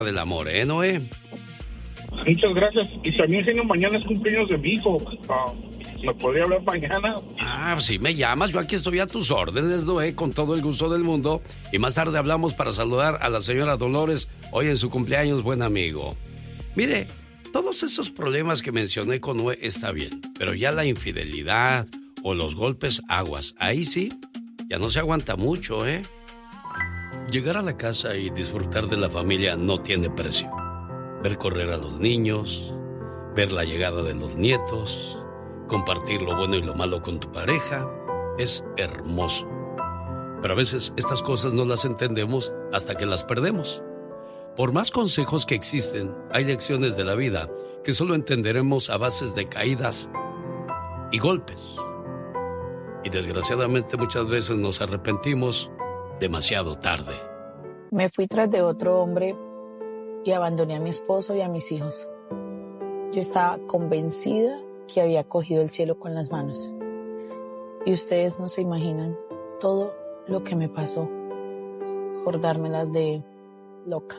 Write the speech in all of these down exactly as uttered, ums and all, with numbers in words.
del amor, ¿eh, Noé? Muchas gracias. Y también, genio, mañana es cumpleaños de mi hijo. Uh, ¿Me podría hablar mañana? Ah, si me llamas, yo aquí estoy a tus órdenes, Noé, con todo el gusto del mundo. Y más tarde hablamos para saludar a la señora Dolores, hoy en su cumpleaños, buen amigo. Mire, todos esos problemas que mencioné con Noé está bien, pero ya la infidelidad o los golpes, aguas, ahí sí, ya no se aguanta mucho, ¿eh? Llegar a la casa y disfrutar de la familia no tiene precio. Ver correr a los niños, ver la llegada de los nietos, compartir lo bueno y lo malo con tu pareja, es hermoso. Pero a veces estas cosas no las entendemos hasta que las perdemos. Por más consejos que existen, hay lecciones de la vida que solo entenderemos a bases de caídas y golpes. Y desgraciadamente muchas veces nos arrepentimos demasiado tarde. Me fui tras de otro hombre y abandoné a mi esposo y a mis hijos. Yo estaba convencida que había cogido el cielo con las manos. Y ustedes no se imaginan todo lo que me pasó por dármelas de loca.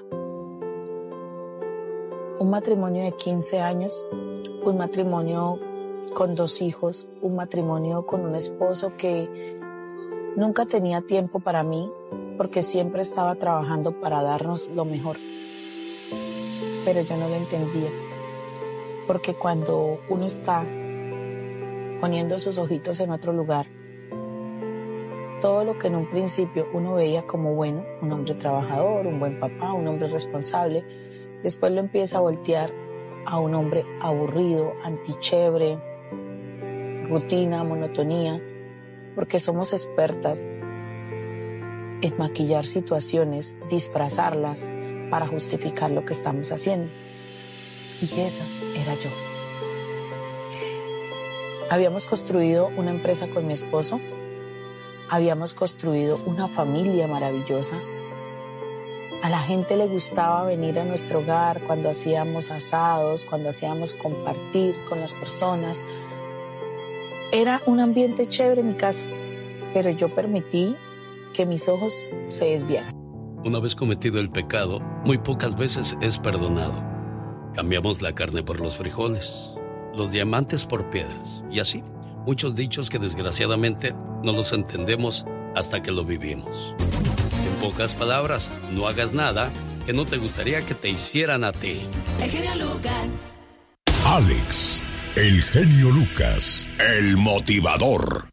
Un matrimonio de quince años, un matrimonio con dos hijos, un matrimonio con un esposo que nunca tenía tiempo para mí porque siempre estaba trabajando para darnos lo mejor. Pero yo no lo entendía, porque cuando uno está poniendo sus ojitos en otro lugar, todo lo que en un principio uno veía como bueno, un hombre trabajador, un buen papá, un hombre responsable, después lo empieza a voltear a un hombre aburrido, antichévere, rutina, monotonía, porque somos expertas en maquillar situaciones, disfrazarlas para justificar lo que estamos haciendo. Y esa era yo. Habíamos construido una empresa con mi esposo, habíamos construido una familia maravillosa. A la gente le gustaba venir a nuestro hogar cuando hacíamos asados, cuando hacíamos compartir con las personas. Era un ambiente chévere en mi casa, pero yo permití que mis ojos se desviaran. Una vez cometido el pecado, muy pocas veces es perdonado. Cambiamos la carne por los frijoles, los diamantes por piedras, y así, muchos dichos que desgraciadamente no los entendemos hasta que lo vivimos. En pocas palabras, no hagas nada que no te gustaría que te hicieran a ti. El genio Lucas. Alex, el genio Lucas, el motivador.